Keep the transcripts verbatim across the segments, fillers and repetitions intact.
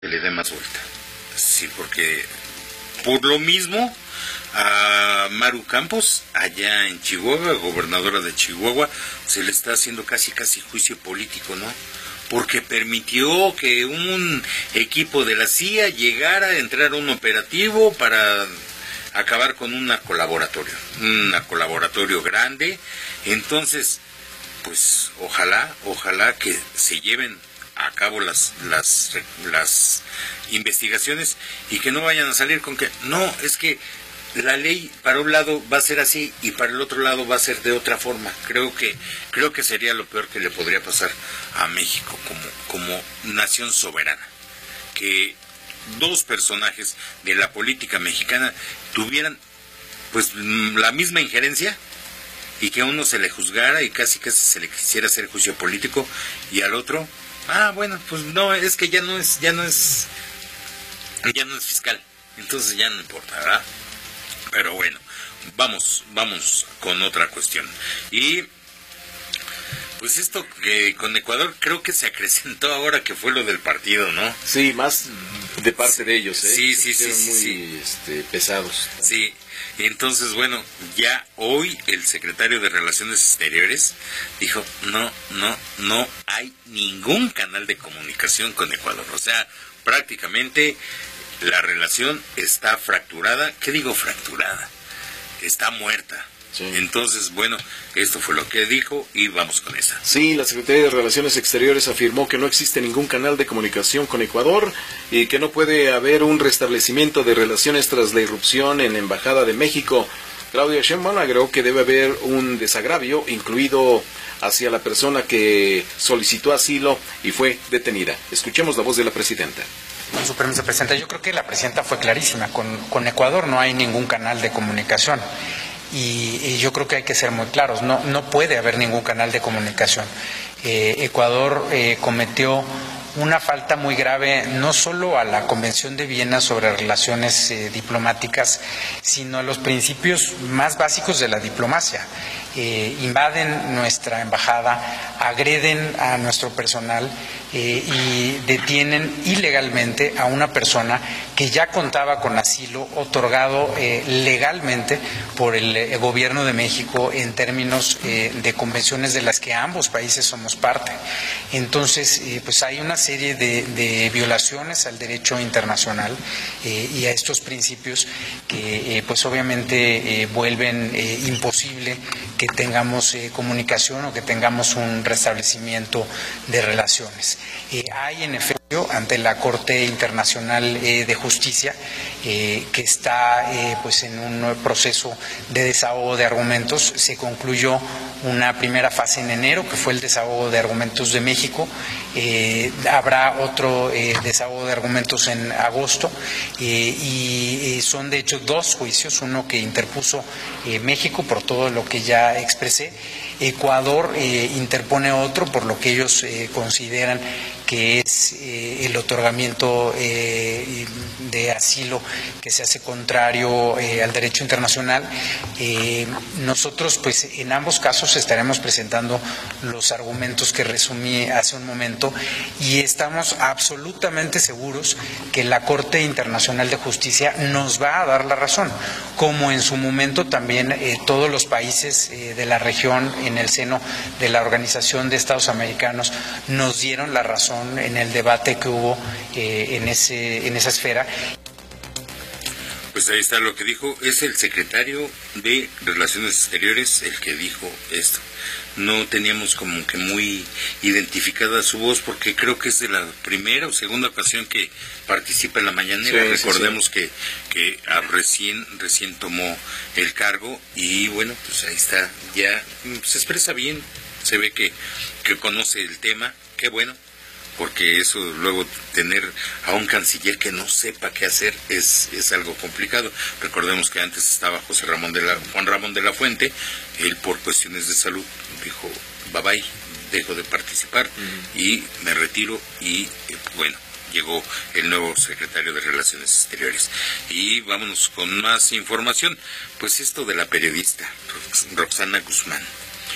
que le dé más vuelta. Sí, porque por lo mismo a Maru Campos, allá en Chihuahua, gobernadora de Chihuahua, se le está haciendo casi casi juicio político, ¿no? Porque permitió que un equipo de la C I A llegara a entrar a un operativo para acabar con un colaboratorio, un colaboratorio grande. Entonces, pues ojalá, ojalá que se lleven a cabo las las las investigaciones y que no vayan a salir con que no, es que la ley para un lado va a ser así y para el otro lado va a ser de otra forma. Creo que creo que sería lo peor que le podría pasar a México como como nación soberana, que dos personajes de la política mexicana tuvieran pues la misma injerencia y que a uno se le juzgara y casi casi se le quisiera hacer juicio político y al otro, ah, bueno, pues no, es que ya no es, ya no es, ya no es fiscal, entonces ya no importa, ¿verdad? Pero bueno, vamos, vamos con otra cuestión. Y pues esto que con Ecuador creo que se acrecentó ahora que fue lo del partido, ¿no? Sí, más de parte de ellos, ¿eh? Sí, sí, sí, sí, muy sí. Este, pesados. Sí. Entonces, bueno, ya hoy el secretario de Relaciones Exteriores dijo, no, no, no hay ningún canal de comunicación con Ecuador. O sea, prácticamente la relación está fracturada. ¿Qué digo fracturada? Está muerta. Sí. Entonces, bueno, esto fue lo que dijo y vamos con esa. Sí, la Secretaría de Relaciones Exteriores afirmó que no existe ningún canal de comunicación con Ecuador y que no puede haber un restablecimiento de relaciones tras la irrupción en la Embajada de México. Claudia Sheinbaum agregó que debe haber un desagravio, incluido hacia la persona que solicitó asilo y fue detenida. Escuchemos la voz de la presidenta. Con su permiso, presidenta, yo creo que la presidenta fue clarísima. Con, con Ecuador no hay ningún canal de comunicación. Y, y yo creo que hay que ser muy claros, no, no puede haber ningún canal de comunicación. Eh, Ecuador eh, cometió una falta muy grave no solo a la Convención de Viena sobre relaciones eh, diplomáticas, sino a los principios más básicos de la diplomacia. Eh, invaden nuestra embajada, agreden a nuestro personal eh, y detienen ilegalmente a una persona que ya contaba con asilo otorgado eh, legalmente por el eh, gobierno de México en términos eh, de convenciones de las que ambos países somos parte. Entonces, eh, pues hay una serie de, de violaciones al derecho internacional eh, y a estos principios que eh, pues obviamente eh, vuelven eh, imposible que tengamos eh, comunicación o que tengamos un restablecimiento de relaciones. Eh, hay en efecto ante la Corte Internacional eh, de Justicia eh, que está eh, pues en un proceso de desahogo de argumentos. Se concluyó una primera fase en enero que fue el desahogo de argumentos de México. Eh, habrá otro eh, desahogo de argumentos en agosto eh, y eh, son de hecho dos juicios, uno que interpuso eh, México por todo lo que ya expresé. Ecuador eh, interpone otro por lo que ellos eh, consideran que es eh, el otorgamiento eh, de asilo que se hace contrario eh, al derecho internacional. Eh, nosotros, pues, en ambos casos estaremos presentando los argumentos que resumí hace un momento y estamos absolutamente seguros que la Corte Internacional de Justicia nos va a dar la razón, como en su momento también eh, todos los países eh, de la región en el seno de la Organización de Estados Americanos nos dieron la razón en el debate que hubo eh, en ese en esa esfera. Pues ahí está lo que dijo, es el secretario de Relaciones Exteriores el que dijo esto. No teníamos como que muy identificada su voz porque creo que es de la primera o segunda ocasión que participa en la mañanera. Sí, recordemos sí, sí. que, que recién recién tomó el cargo y bueno, pues ahí está, ya se expresa bien, se ve que, que conoce el tema, qué bueno. Porque eso, luego tener a un canciller que no sepa qué hacer es, es algo complicado. Recordemos que antes estaba José Ramón de la, Juan Ramón de la Fuente, él por cuestiones de salud dijo, bye bye, dejo de participar uh-huh. y me retiro y eh, bueno, llegó el nuevo secretario de Relaciones Exteriores. Y vámonos con más información. Pues esto de la periodista Roxana Guzmán,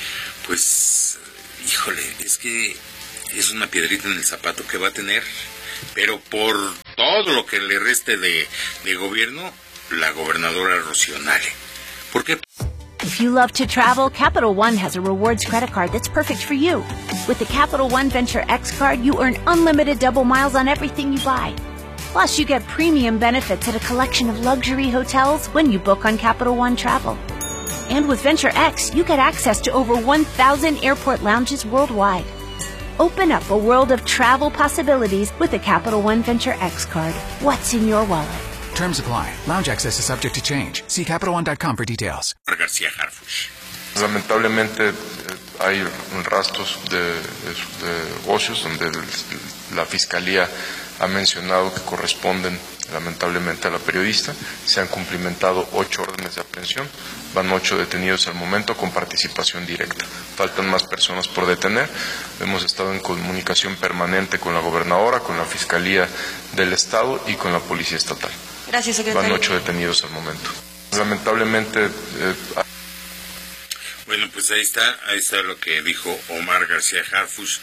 pues, híjole, es que es una piedrita en el zapato que va a tener pero por todo lo que le reste de, de gobierno, la gobernadora Rocío Nale. ¿Por qué? If you love to travel, Capital One has a rewards credit card that's perfect for you. With the Capital One Venture X card, you earn unlimited double miles on everything you buy. Plus, you get premium benefits at a collection of luxury hotels when you book on Capital One Travel. And with Venture X, you get access to over one thousand airport lounges worldwide. Open up a world of travel possibilities with the Capital One Venture X card. What's in your wallet? Terms apply. Lounge access is subject to change. See Capital One dot com for details. García Harfuch. Lamentablemente eh, hay rastros de, de, de negocios donde el, la Fiscalía ha mencionado que corresponden lamentablemente a la periodista. Se han cumplimentado ocho órdenes de aprehensión, van ocho detenidos al momento con participación directa. Faltan más personas por detener. Hemos estado en comunicación permanente con la gobernadora, con la Fiscalía del Estado y con la Policía Estatal. Gracias, secretario. Van ocho detenidos al momento. Lamentablemente... Eh, bueno, pues ahí está, ahí está lo que dijo Omar García Harfuch.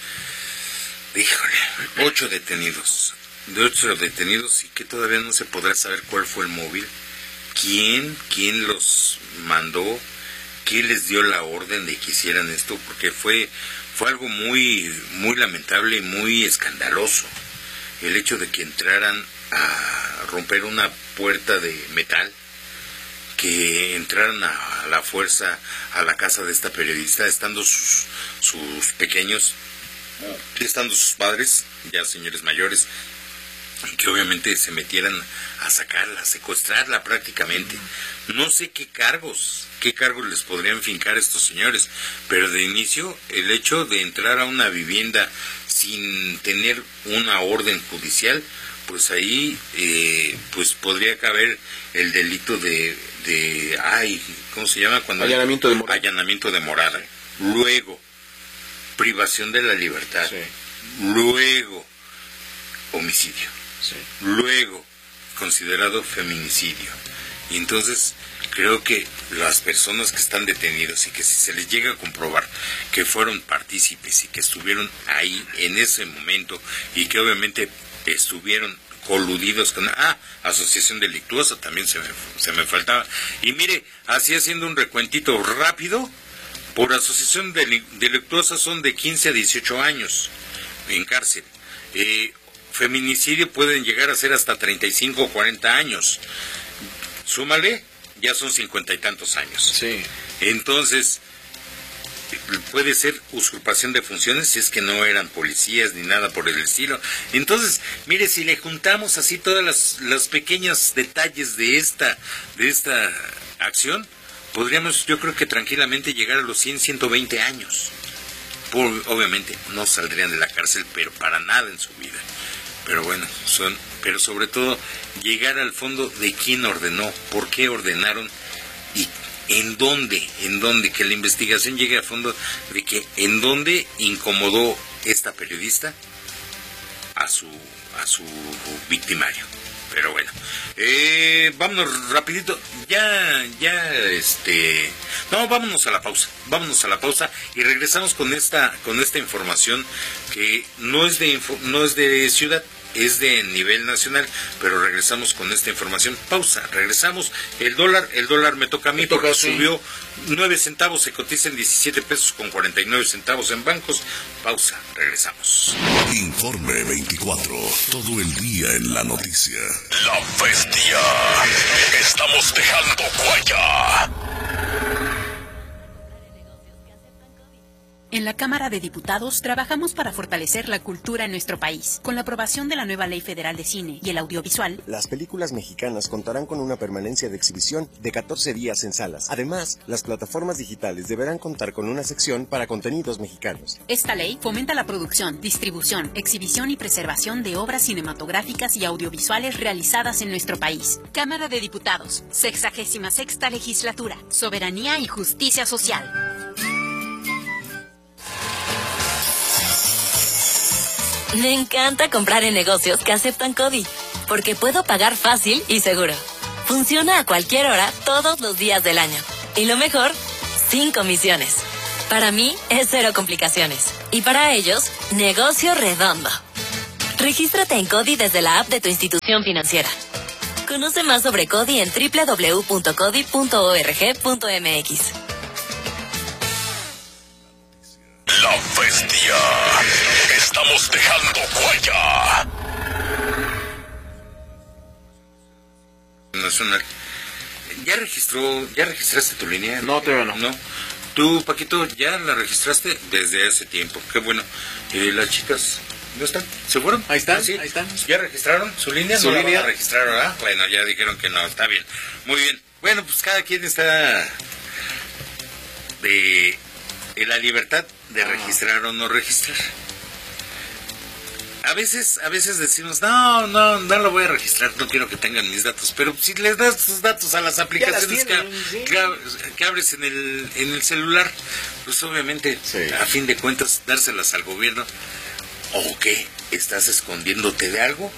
Híjole, ocho detenidos. De ocho detenidos y que todavía no se podrá saber cuál fue el móvil, quién, quién los mandó, quién les dio la orden de que hicieran esto, porque fue, fue algo muy, muy lamentable y muy escandaloso. El hecho de que entraran a romper una puerta de metal, que entraran a la fuerza a la casa de esta periodista, estando sus, sus pequeños, estando sus padres, ya señores mayores, que obviamente se metieran a sacarla, a secuestrarla prácticamente. No sé qué cargos, qué cargos les podrían fincar a estos señores, pero de inicio el hecho de entrar a una vivienda sin tener una orden judicial, pues ahí eh, pues podría caber el delito de, de ay, ¿cómo se llama? Cuando allanamiento de morada. Allanamiento de morada. Luego, privación de la libertad. Sí. Luego, homicidio. Sí. Luego, considerado feminicidio. Y entonces creo que las personas que están detenidas y que si se les llega a comprobar que fueron partícipes y que estuvieron ahí en ese momento y que obviamente estuvieron coludidos con ah, asociación delictuosa, también se me, se me faltaba. Y mire, así haciendo un recuentito rápido, por asociación delictuosa son de quince a dieciocho años en cárcel. Eh, feminicidio pueden llegar a ser hasta treinta y cinco o cuarenta años. Súmale, ya son cincuenta y tantos años. Sí. Entonces, puede ser usurpación de funciones si es que no eran policías ni nada por el estilo. Entonces, mire, si le juntamos así todas las, las pequeños detalles de esta, de esta acción, podríamos, yo creo que tranquilamente llegar a los cien, ciento veinte años. Por, obviamente no saldrían de la cárcel, pero para nada en su vida. Pero bueno, son, pero sobre todo llegar al fondo de quién ordenó, por qué ordenaron y en dónde, en dónde, que la investigación llegue a fondo de que en dónde incomodó esta periodista a su, a su victimario. Pero bueno, eh, vámonos rapidito, ya, ya, este, no, vámonos a la pausa, vámonos a la pausa y regresamos con esta, con esta información que no es de, no es de ciudad, es de nivel nacional, pero regresamos con esta información. Pausa, regresamos. El dólar, el dólar me toca a mí porque subió nueve centavos, se cotiza en diecisiete pesos con cuarenta y nueve centavos en bancos. Pausa, regresamos. Informe veinticuatro, todo el día en la noticia. La bestia, estamos dejando huella. En la Cámara de Diputados trabajamos para fortalecer la cultura en nuestro país. Con la aprobación de la nueva Ley Federal de Cine y el Audiovisual, las películas mexicanas contarán con una permanencia de exhibición de catorce días en salas. Además, las plataformas digitales deberán contar con una sección para contenidos mexicanos. Esta ley fomenta la producción, distribución, exhibición y preservación de obras cinematográficas y audiovisuales realizadas en nuestro país. Cámara de Diputados, sexagésima sexta legislatura, soberanía y justicia social. Me encanta comprar en negocios que aceptan CODI, porque puedo pagar fácil y seguro. Funciona a cualquier hora, todos los días del año. Y lo mejor, sin comisiones. Para mí, es cero complicaciones. Y para ellos, negocio redondo. Regístrate en CODI desde la app de tu institución financiera. Conoce más sobre CODI en doble u doble u doble u punto codi punto org punto mx. La bestia. Estamos dejando huella. Nacional. ¿Ya registró, ya registraste tu línea? No, todavía no. No. Tú, Paquito, ya la registraste desde hace tiempo. Qué bueno. ¿Y las chicas no están? ¿Se fueron? Ahí están, ¿Sí? ahí están. ¿Ya registraron su línea? Su ¿No línea. la van a registrar, ¿verdad? Bueno, ya dijeron que no, está bien. Muy bien. Bueno, pues cada quien está de en la libertad de registrar o no registrar. A veces, a veces decimos, no, no, no lo voy a registrar, no quiero que tengan mis datos, pero si les das tus datos a las aplicaciones tienen, que, sí. que, que abres en el, en el celular, pues obviamente, sí. A fin de cuentas, dárselas al gobierno, ¿o qué? ¿Estás escondiéndote de algo?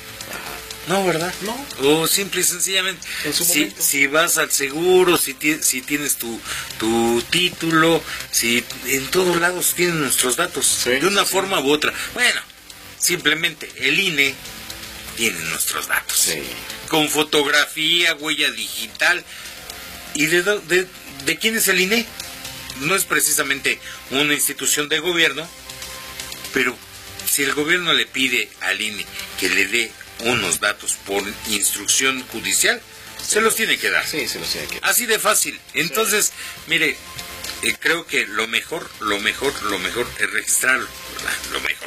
No, ¿verdad? No. O simple y sencillamente, en su si, momento. si vas al seguro, si, ti, si tienes tu, tu título, si en todos lados tienen nuestros datos, sí, de una sí. forma u otra. Bueno, simplemente el I N E tiene nuestros datos. Sí. Con fotografía, huella digital. ¿Y de, de, de quién es el I N E? No es precisamente una institución de gobierno, pero si el gobierno le pide al I N E que le dé unos datos por instrucción judicial, sí. se los tiene que dar. Sí, se los tiene que dar. Así de fácil. Entonces, sí. mire, eh, creo que lo mejor, lo mejor, lo mejor es registrarlo, ¿verdad? Lo mejor.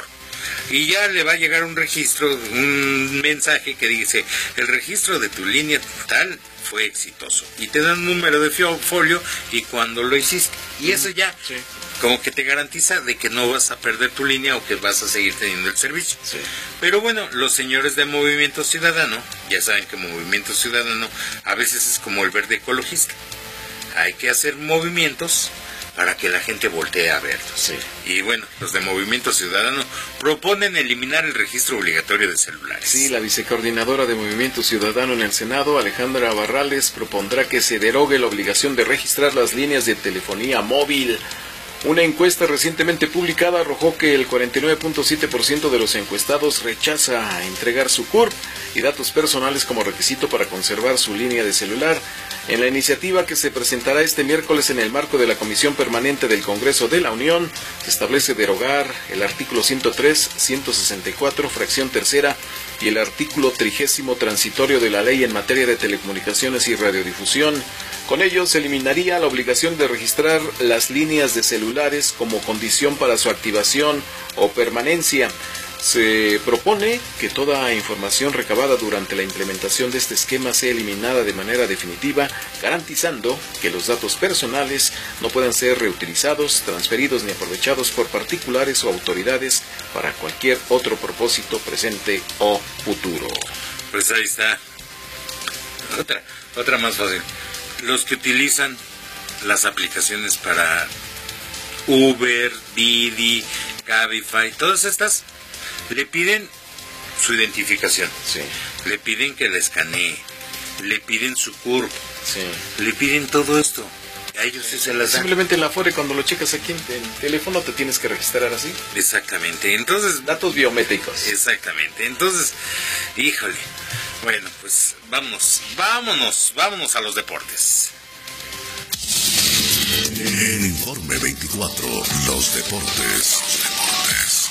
Y ya le va a llegar un registro, un mensaje que dice, el registro de tu línea tal fue exitoso. Y te dan un número de folio y cuando lo hiciste. Y eso ya, sí. como que te garantiza de que no vas a perder tu línea o que vas a seguir teniendo el servicio. Sí. Pero bueno, los señores de Movimiento Ciudadano, ya saben que Movimiento Ciudadano a veces es como el verde ecologista. Hay que hacer movimientos para que la gente voltee a verlos. Sí. Y bueno, los de Movimiento Ciudadano proponen eliminar el registro obligatorio de celulares. Sí, la vicecoordinadora de Movimiento Ciudadano en el Senado, Alejandra Barrales, propondrá que se derogue la obligación de registrar las líneas de telefonía móvil. Una encuesta recientemente publicada arrojó que el cuarenta y nueve punto siete por ciento de los encuestados rechaza entregar su C U R P y datos personales como requisito para conservar su línea de celular. En la iniciativa que se presentará este miércoles en el marco de la Comisión Permanente del Congreso de la Unión, se establece derogar el artículo ciento tres, ciento sesenta y cuatro, fracción tercera, y el artículo trigésimo transitorio de la Ley en materia de telecomunicaciones y radiodifusión. Con ello se eliminaría la obligación de registrar las líneas de celulares como condición para su activación o permanencia. Se propone que toda información recabada durante la implementación de este esquema sea eliminada de manera definitiva, garantizando que los datos personales no puedan ser reutilizados, transferidos ni aprovechados por particulares o autoridades para cualquier otro propósito presente o futuro. Pues ahí está. Otra, otra más fácil. Los que utilizan las aplicaciones para Uber, Didi, Cabify, todas estas, le piden su identificación, sí. le piden que la escanee, le piden su C U R P, sí. le piden todo esto. A ellos sí se las dan. Simplemente en la Afore, cuando lo checas aquí en el teléfono, te tienes que registrar así. Exactamente. Entonces, datos biométricos. Exactamente. Entonces, híjole. Bueno, pues vámonos, vámonos, vámonos a los deportes. En Informe veinticuatro, los deportes. Los deportes.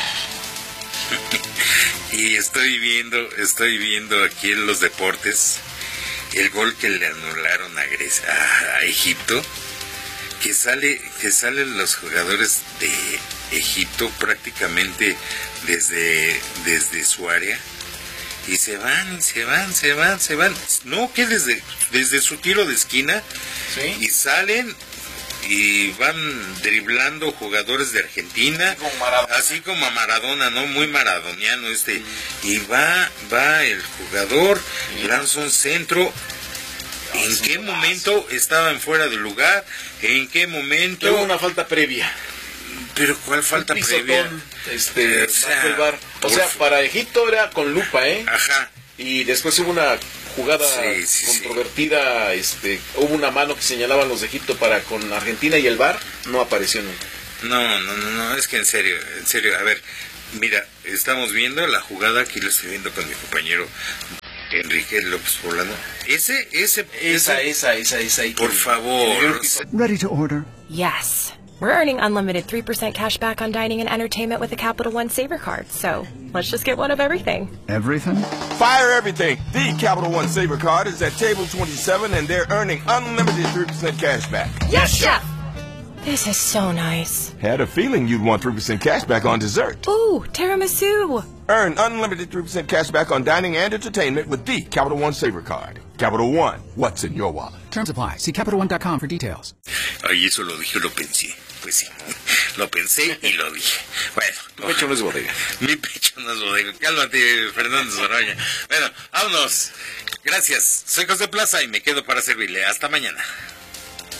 Y estoy viendo, estoy viendo aquí en los deportes el gol que le anularon a Grecia, a, a Egipto, que sale, que salen los jugadores de Egipto prácticamente desde, desde su área y se van, y se van, se van, se van. No, que desde, desde su tiro de esquina, ¿sí? Y salen y van driblando jugadores de Argentina, como Maradona. Así como a Maradona, ¿no? Muy maradoniano este. Mm. Y va, va el jugador, sí. lanza un centro. No, ¿En qué momento estaban fuera de lugar? ¿En qué momento? Hubo una falta previa. ¿Pero cuál falta un previa? Este, o sea, el bar. O sea, para Egipto era con lupa, ¿eh? Ajá. Y después hubo una jugada sí, sí, controvertida, sí. este, hubo una mano que señalaban los de Egipto para con Argentina y el V A R no apareció nunca. No, no, no, no, es que en serio, en serio, a ver, Mira, estamos viendo la jugada, aquí lo estoy viendo con mi compañero Enrique López Poblano. Ese, ese, esa, esa, esa, esa, esa. Por favor. Ready to order? Yes. We're earning unlimited three percent cash back on dining and entertainment with a Capital One Saver card. So let's just get one of everything. Everything? Fire everything. The Capital One Saver card is at table twenty-seven and they're earning unlimited three percent cash back. Yes, Chef! This is so nice. Had a feeling you'd want three percent cash back on dessert. Ooh, tiramisu. Earn unlimited three percent cash back on dining and entertainment with the Capital One Saver card. Capital One, what's in your wallet? Terms apply. See Capital One dot com for details. Ay, eso lo dije, lo pensé. Pues sí, lo pensé y lo dije. Bueno. Mi pecho no es bodega. Mi pecho no es bodega. Cálmate, Fernando Zoroña. Bueno, vámonos. Gracias. Soy José Plaza y me quedo para servirle. Hasta mañana.